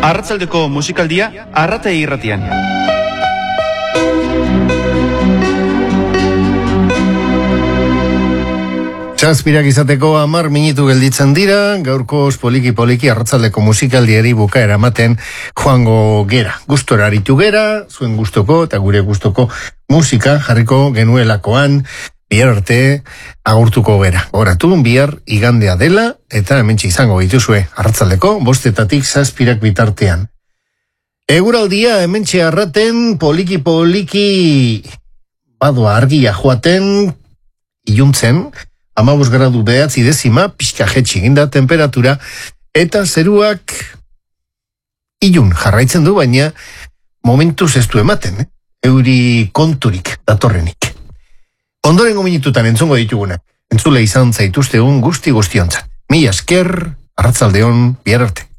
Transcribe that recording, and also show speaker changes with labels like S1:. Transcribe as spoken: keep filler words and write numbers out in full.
S1: Arratsaldeko musikaldia Arrate Irratian.
S2: Zazpirak izateko hamar minutu gelditzen dira, gaurkoz poliki-poliki arratsaldeko musikaldiari bukaera ematen joango gera. Gustora aritu gera, zuen gustoko eta gure gustoko musika jarriko genuelakoan, bihar arte agurtuko gera. Horatu, bihar igandea dela, eta hementxe izango dituzue arratsaldeko, bostetatik zazpirak bitartean. Eguraldia hementxe arraten poliki-poliki badoa argia joaten, iluntzen, amabos gradu behatzi dezima, pixka jetxi ginda temperatura, eta zeruak ilun jarraitzen du, baina momentuz ez du ematen, eh? Euri konturik datorrenik. Ondorengo minututan entzungo ditugunak, entzule izan zaituzteun guzti guztiontzat. Mila esker, arratsaldeon, bihar arte.